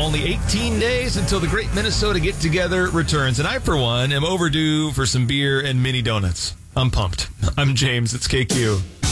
Only 18 days until the Great Minnesota Get Together returns, and I, for one, am overdue for some beer and mini donuts. I'm pumped. I'm James. It's KQ.